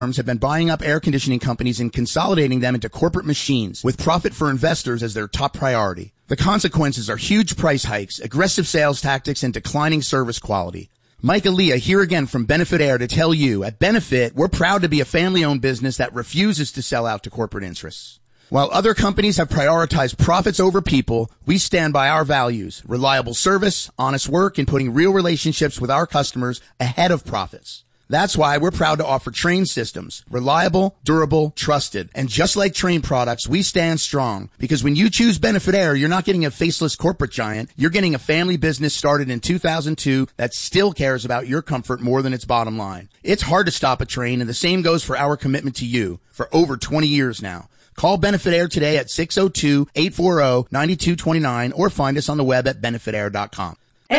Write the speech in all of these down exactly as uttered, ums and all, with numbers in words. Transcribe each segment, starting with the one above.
firms have been buying up air conditioning companies and consolidating them into corporate machines with profit for investors as their top priority. The consequences are huge price hikes, aggressive sales tactics, and declining service quality. Mike Aaliyah here again from Benefit Air to tell you, at Benefit, we're proud to be a family-owned business that refuses to sell out to corporate interests. While other companies have prioritized profits over people, we stand by our values, reliable service, honest work, and putting real relationships with our customers ahead of profits. That's why we're proud to offer Trane systems, reliable, durable, trusted. And just like Trane products, we stand strong because when you choose Benefit Air, you're not getting a faceless corporate giant. You're getting a family business started in two thousand two that still cares about your comfort more than its bottom line. It's hard to stop a Trane, and the same goes for our commitment to you for over twenty years now. Call Benefit Air today at six oh two, eight four zero, nine two two nine or find us on the web at benefit air dot com.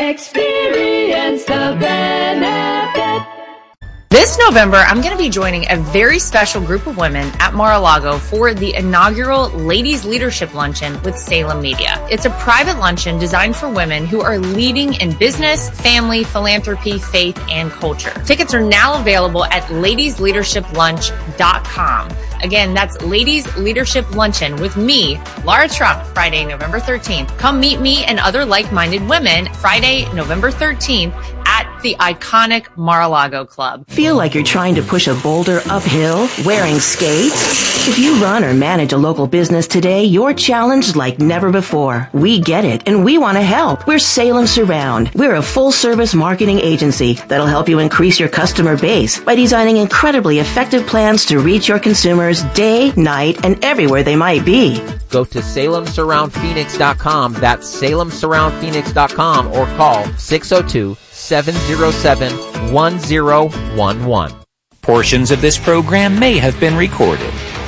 Experience the benefit. This November, I'm going to be joining a very special group of women at Mar-a-Lago for the inaugural Ladies Leadership Luncheon with Salem Media. It's a private luncheon designed for women who are leading in business, family, philanthropy, faith, and culture. Tickets are now available at ladies leadership lunch dot com. Again, that's Ladies Leadership Luncheon with me, Laura Trump, Friday, November thirteenth. Come meet me and other like-minded women Friday, November thirteenth at the iconic Mar-a-Lago Club. Feel like you're trying to push a boulder uphill wearing skates? If you run or manage a local business today, you're challenged like never before. We get it, and we want to help. We're Salem Surround. We're a full-service marketing agency that'll help you increase your customer base by designing incredibly effective plans to reach your consumers day, night, and everywhere they might be. Go to salem surround phoenix dot com. That's salem surround phoenix dot com or call six oh two, seven oh seven, one oh one one. Portions of this program may have been recorded.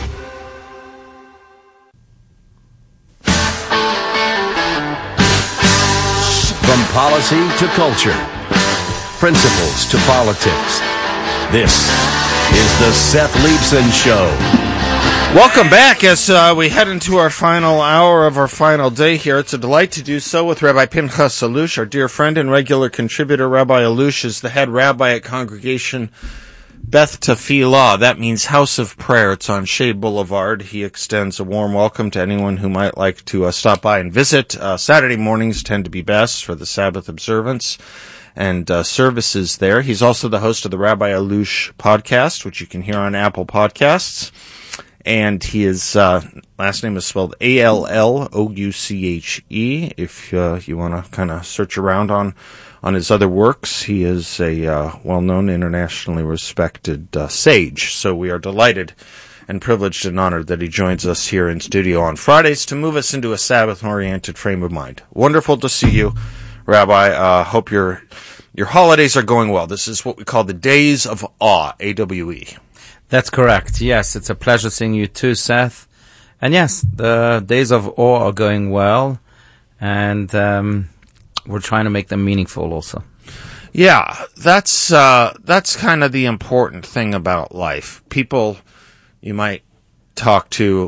From policy to culture, principles to politics, this is the Seth Leibson Show. Welcome back as uh, we head into our final hour of our final day here. It's a delight to do so with Rabbi Pinchas Allouche, our dear friend and regular contributor. Rabbi Allouche is the head rabbi at Congregation Beth Tefillah. That means House of Prayer. It's on Shea Boulevard. He extends a warm welcome to anyone who might like to uh, stop by and visit. Uh, Saturday mornings tend to be best for the Sabbath observance and uh, services there. He's also the host of the Rabbi Allouche podcast, which you can hear on Apple Podcasts. And his uh, last name is spelled A L L O U C H E. If uh, you want to kind of search around on, on his other works, he is a uh, well-known, internationally respected uh, sage. So we are delighted and privileged and honored that he joins us here in studio on Fridays to move us into a Sabbath-oriented frame of mind. Wonderful to see you, Rabbi. Uh, hope your your holidays are going well. This is what we call the Days of Awe, A W E. That's correct. Yes, it's a pleasure seeing you too, Seth. And yes, the Days of Awe are going well, and um, we're trying to make them meaningful also. Yeah, that's uh, that's kind of the important thing about life. People you might talk to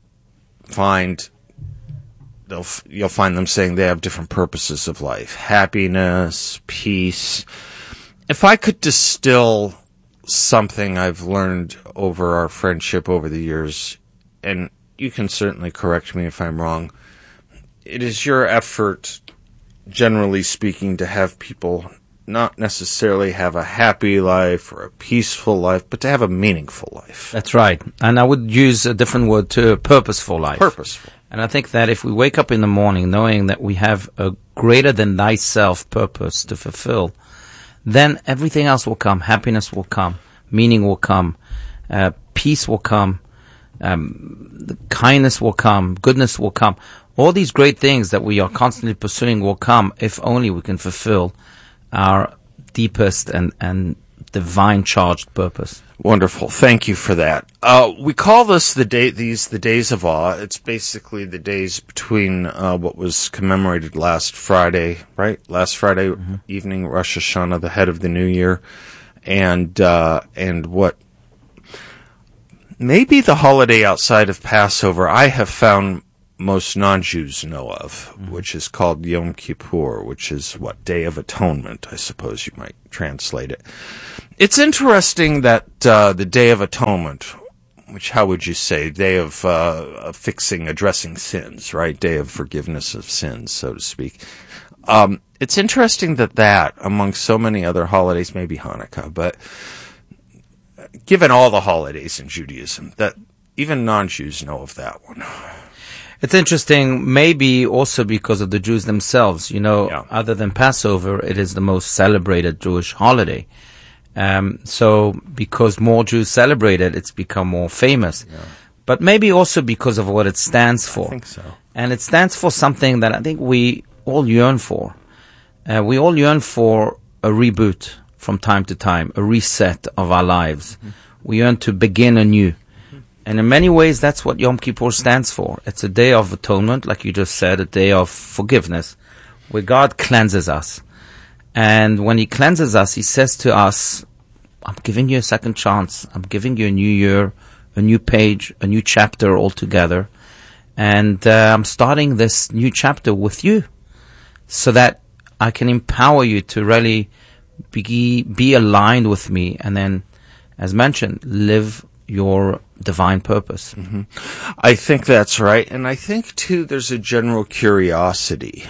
find they'll you'll find them saying they have different purposes of life: happiness, peace. If I could distill something I've learned over our friendship over the years, and you can certainly correct me if I'm wrong, it is your effort, generally speaking, to have people not necessarily have a happy life or a peaceful life, but to have a meaningful life. That's right. And I would use a different word too, a purposeful life. Purposeful. And I think that if we wake up in the morning knowing that we have a greater than thyself purpose to fulfill, then everything else will come. Happiness will come. Meaning will come. Uh, peace will come. Um, the kindness will come. Goodness will come. All these great things that we are constantly pursuing will come if only we can fulfill our deepest and, and divine charged purpose. Wonderful. Thank you for that. Uh, we call this the day, these the Days of Awe. It's basically the days between uh, what was commemorated last Friday, right? Last Friday mm-hmm. evening, Rosh Hashanah, the head of the new year, and uh, and what maybe the holiday outside of Passover I have found most non-Jews know of, mm-hmm. which is called Yom Kippur, which is what, Day of Atonement, I suppose you might translate it. It's interesting that uh, the Day of Atonement, which, how would you say, Day of uh, fixing, addressing sins, right? Day of forgiveness of sins, so to speak. Um, it's interesting that that, among so many other holidays, maybe Hanukkah, but given all the holidays in Judaism, that even non-Jews know of that one. It's interesting, maybe also because of the Jews themselves. You know, yeah. other than Passover, it is the most celebrated Jewish holiday. Um, so because more Jews celebrate it, it's become more famous. Yeah. But maybe also because of what it stands for. I think so. And it stands for something that I think we all yearn for. Uh, we all yearn for a reboot from time to time, a reset of our lives. Mm-hmm. We yearn to begin anew. And in many ways, that's what Yom Kippur stands for. It's a day of atonement, like you just said, a day of forgiveness, where God cleanses us. And when He cleanses us, He says to us, I'm giving you a second chance. I'm giving you a new year, a new page, a new chapter altogether. And uh, I'm starting this new chapter with you so that I can empower you to really be, be aligned with me and then, as mentioned, live your divine purpose. Mm-hmm. I think that's right. And I think, too, there's a general curiosity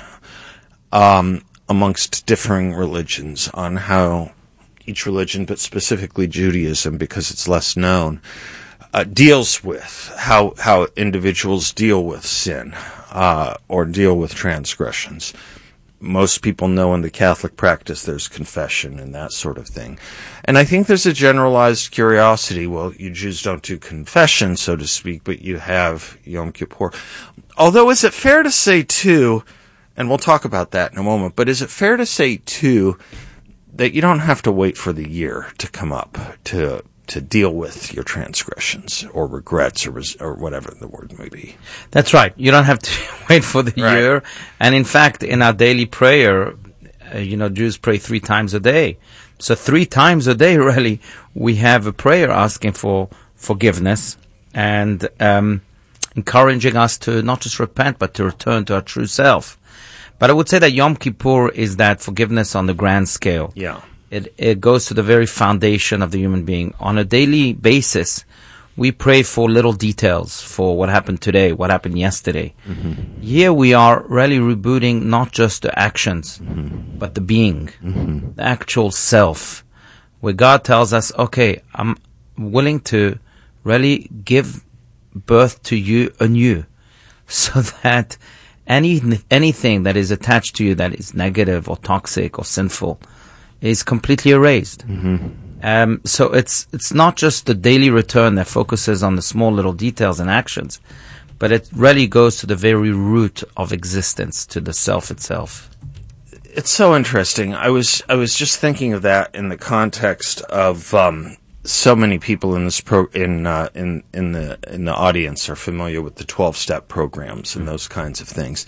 um, amongst differing religions on how each religion, but specifically Judaism, because it's less known, uh, deals with how how individuals deal with sin uh, or deal with transgressions. Most people know in the Catholic practice there's confession and that sort of thing. And I think there's a generalized curiosity. Well, you Jews don't do confession, so to speak, but you have Yom Kippur. Although, is it fair to say, too, and we'll talk about that in a moment, but is it fair to say, too, that you don't have to wait for the year to come up to to deal with your transgressions or regrets or res- or whatever the word may be? That's right. You don't have to wait for the right. year. And in fact, in our daily prayer, uh, you know, Jews pray three times a day. So three times a day, really, we have a prayer asking for forgiveness and um, encouraging us to not just repent, but to return to our true self. But I would say that Yom Kippur is that forgiveness on the grand scale. Yeah. It, it goes to the very foundation of the human being. On a daily basis, we pray for little details, for what happened today, what happened yesterday. Mm-hmm. Here we are really rebooting not just the actions, mm-hmm. but the being, mm-hmm. the actual self, where God tells us, okay, I'm willing to really give birth to you anew, so that any anything that is attached to you that is negative or toxic or sinful is completely erased. Mm-hmm. Um, so it's it's not just the daily return that focuses on the small little details and actions, but it really goes to the very root of existence, to the self itself. It's so interesting. I was I was just thinking of that in the context of um, so many people in this pro in uh, in in the in the audience are familiar with the twelve-step programs and mm-hmm. those kinds of things,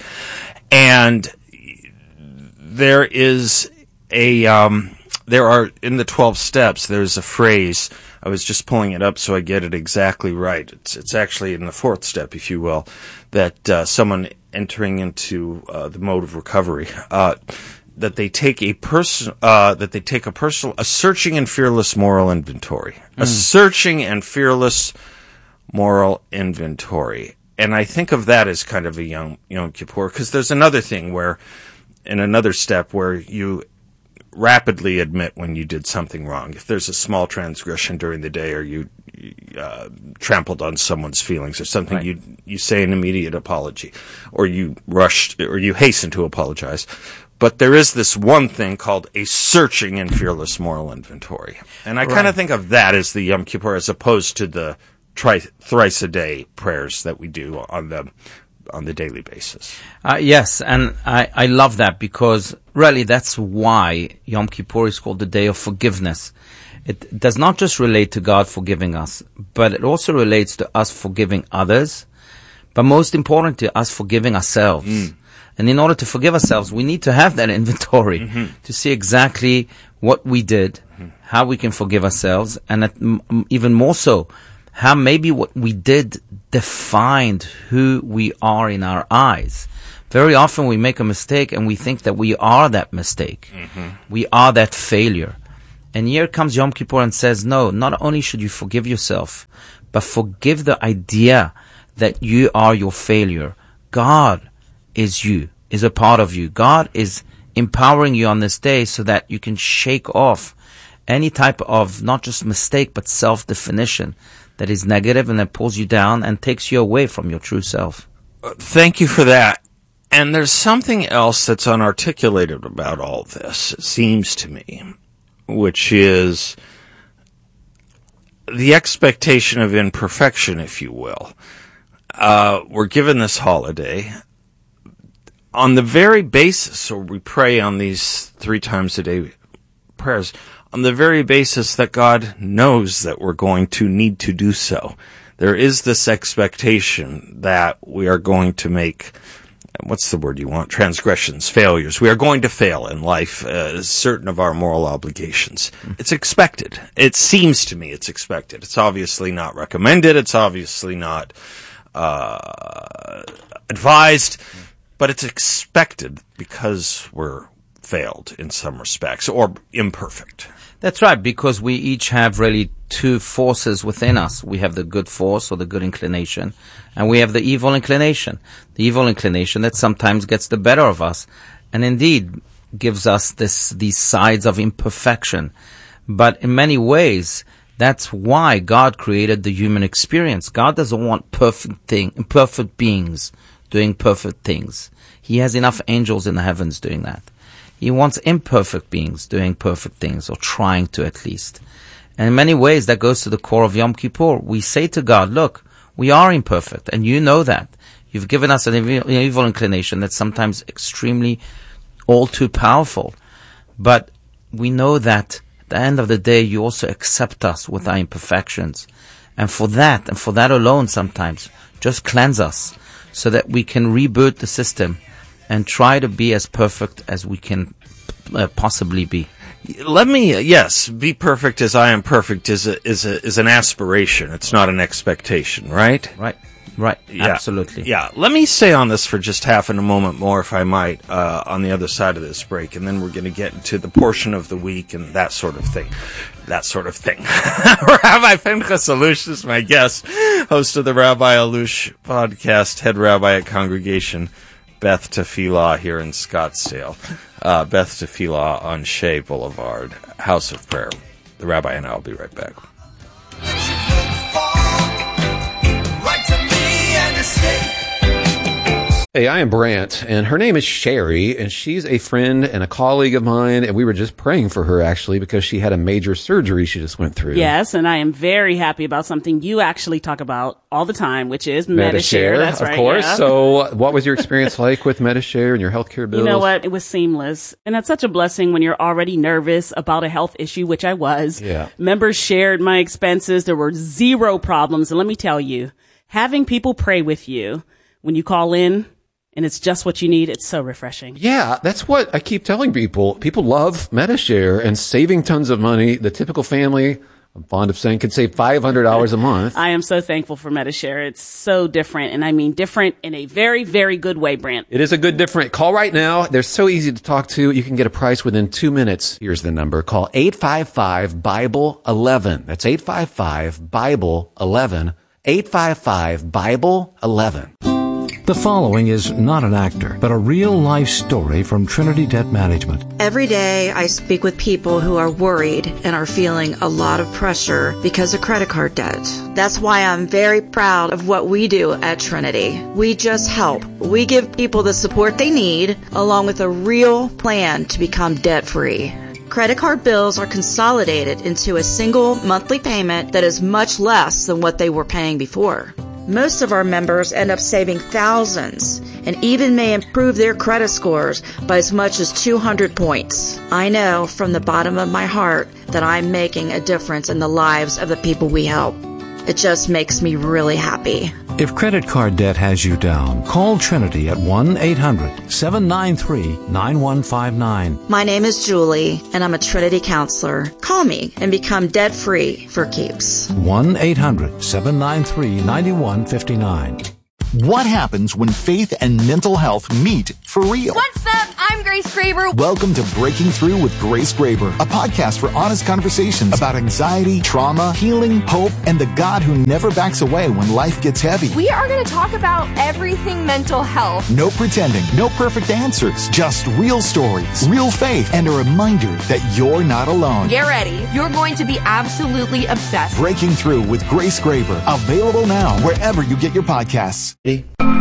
and there is. A um, there are in the twelve steps. There's a phrase. I was just pulling it up so I get it exactly right. It's it's actually in the fourth step, if you will, that uh, someone entering into uh, the mode of recovery uh, that they take a person uh, that they take a personal a searching and fearless moral inventory, mm. a searching and fearless moral inventory, and I think of that as kind of a Yom Yom Kippur, because there's another thing where in another step where you rapidly admit when you did something wrong. If there's a small transgression during the day, or you uh, trampled on someone's feelings or something, right. you you say an immediate apology, or you rush, or you hasten to apologize. But there is this one thing called a searching and fearless moral inventory, and I right. kind of think of that as the Yom Kippur, as opposed to the tri- thrice a day prayers that we do on the on the daily basis. Uh, yes, and I, I love that, because really that's why Yom Kippur is called the Day of Forgiveness. It does not just relate to God forgiving us, but it also relates to us forgiving others, but most importantly, us forgiving ourselves. Mm. And in order to forgive ourselves, we need to have that inventory mm-hmm. to see exactly what we did, mm-hmm. how we can forgive ourselves, and at, m- even more so, how maybe what we did defined who we are in our eyes. Very often we make a mistake and we think that we are that mistake. Mm-hmm. We are that failure. And here comes Yom Kippur and says, no, not only should you forgive yourself, but forgive the idea that you are your failure. God is you, is a part of you. God is empowering you on this day so that you can shake off any type of not just mistake, but self-definition that is negative and that pulls you down and takes you away from your true self. Uh, thank you for that. And there's something else that's unarticulated about all this, it seems to me, which is the expectation of imperfection, if you will. Uh, we're given this holiday on the very basis, or we pray on these three times a day prayers, on the very basis that God knows that we're going to need to do so. There is this expectation that we are going to make, what's the word you want? Transgressions, failures. We are going to fail in life, uh, certain of our moral obligations. It's expected. It seems to me it's expected. It's obviously not recommended. It's obviously not uh, advised, but it's expected because we're failed in some respects or imperfect. That's right, because we each have really two forces within us. We have the good force or the good inclination, and we have the evil inclination. The evil inclination that sometimes gets the better of us and indeed gives us this these sides of imperfection. But in many ways, that's why God created the human experience. God doesn't want perfect thing, perfect beings doing perfect things. He has enough angels in the heavens doing that. He wants imperfect beings doing perfect things, or trying to at least. And in many ways, that goes to the core of Yom Kippur. We say to God, look, we are imperfect, and you know that. You've given us an evil, evil inclination that's sometimes extremely all too powerful. But we know that at the end of the day, you also accept us with our imperfections. And for that, and for that alone sometimes, just cleanse us so that we can reboot the system and try to be as perfect as we can uh, possibly be. Let me, uh, yes, be perfect as I am perfect is a, is a, is an aspiration. It's not an expectation, right? Right, right, yeah. Absolutely. Yeah, let me stay on this for just half in a moment more, if I might, uh, on the other side of this break, and then we're going to get into the portion of the week and that sort of thing. That sort of thing. Rabbi Pinchas Allouche is my guest, host of the Rabbi Allouche podcast, head rabbi at Congregation Beth Tefillah here in Scottsdale. Uh, Beth Tefillah on Shea Boulevard, House of Prayer. The Rabbi and I will be right back. Hey, I am Brant, and her name is Sherry, and she's a friend and a colleague of mine, and we were just praying for her, actually, because she had a major surgery she just went through. Yes, and I am very happy about something you actually talk about all the time, which is Medi-Share. Medi-Share, That's of right, course. yeah. So what was your experience like with Medi-Share and your healthcare bills? You know what? It was seamless. And that's such a blessing when you're already nervous about a health issue, which I was. Yeah. Members shared my expenses. There were zero problems. And let me tell you, having people pray with you when you call in, and it's just what you need, it's so refreshing. Yeah, that's what I keep telling people. People love Medi-Share and saving tons of money. The typical family, I'm fond of saying, can save five hundred dollars a month. I am so thankful for Medi-Share. It's so different, and I mean different in a very, very good way, Brant. It is a good different. Call right now. They're so easy to talk to. You can get a price within two minutes. Here's the number. Call eight five five, Bible eleven. That's eight five five, Bible eleven. eight five five, Bible eleven. The following is not an actor, but a real-life story from Trinity Debt Management. Every day I speak with people who are worried and are feeling a lot of pressure because of credit card debt. That's why I'm very proud of what we do at Trinity. We just help. We give people the support they need, along with a real plan to become debt-free. Credit card bills are consolidated into a single monthly payment that is much less than what they were paying before. Most of our members end up saving thousands and even may improve their credit scores by as much as two hundred points. I know from the bottom of my heart that I'm making a difference in the lives of the people we help. It just makes me really happy. If credit card debt has you down, call Trinity at one eight hundred seven nine three nine one five nine. My name is Julie, and I'm a Trinity counselor. Call me and become debt-free for keeps. one eight hundred seven nine three nine one five nine. What happens when faith and mental health meet for real? What's up? I'm Grace Graber. Welcome to Breaking Through with Grace Graber, a podcast for honest conversations about anxiety, trauma, healing, hope, and the God who never backs away when life gets heavy. We are going to talk about everything mental health. No pretending, no perfect answers, just real stories, real faith, and a reminder that you're not alone. Get ready. You're going to be absolutely obsessed. Breaking Through with Grace Graber, available now wherever you get your podcasts. Hey,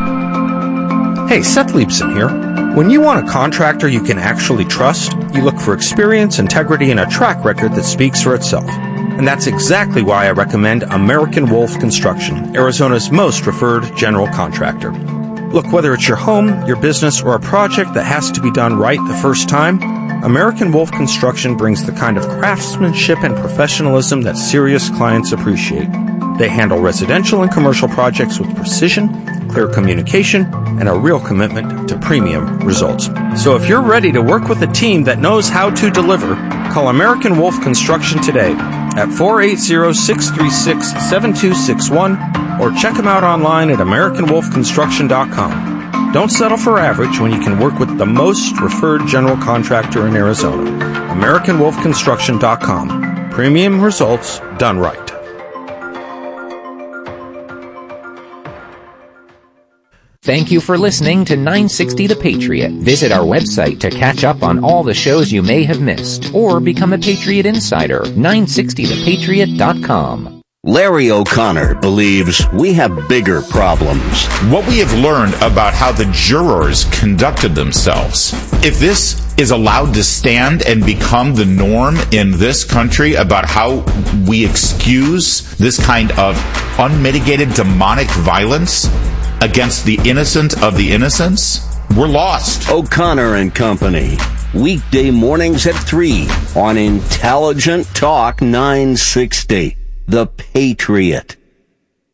Seth Leibson here. When you want a contractor you can actually trust, you look for experience, integrity, and a track record that speaks for itself. And that's exactly why I recommend American Wolf Construction, Arizona's most referred general contractor. Look, whether it's your home, your business, or a project that has to be done right the first time, American Wolf Construction brings the kind of craftsmanship and professionalism that serious clients appreciate. They handle residential and commercial projects with precision, clear communication, and a real commitment to premium results. So if you're ready to work with a team that knows how to deliver, call American Wolf Construction today at four eight zero, six three six, seven two six one or check them out online at american wolf construction dot com. Don't settle for average when you can work with the most referred general contractor in Arizona. american wolf construction dot com. Premium results done right. Thank you for listening to nine sixty The Patriot. Visit our website to catch up on all the shows you may have missed, or become a Patriot Insider, nine sixty the patriot dot com. Larry O'Connor believes we have bigger problems. What we have learned about how the jurors conducted themselves, if this is allowed to stand and become the norm in this country about how we excuse this kind of unmitigated demonic violence against the innocent of the innocents, we're lost. O'Connor and Company, weekday mornings at three on Intelligent Talk nine sixty, The Patriot.